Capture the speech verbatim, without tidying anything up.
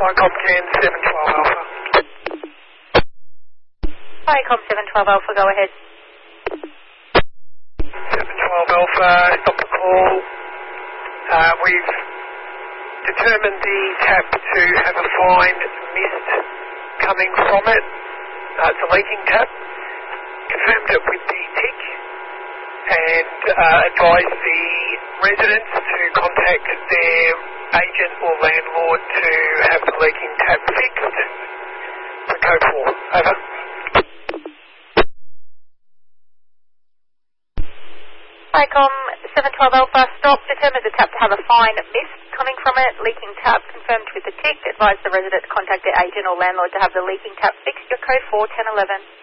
Icom ten seven twelve Alpha. Icom seven twelve Alpha, go ahead. seven twelve Alpha, stop the call. Uh, we've determined the tap to have a fine mist coming from it. Uh, it's a leaking tap. Confirmed it with the T I C and uh, advised the residents to contact their agent or landlord to have the leaking tap fixed. For code four. Over. Icom seven twelve Alpha, stop. Determined the tap to have a fine mist coming from it. Leaking tap confirmed with the T I C. Advised the resident to contact their agent or landlord to have the leaking tap fixed. Your code four ten eleven.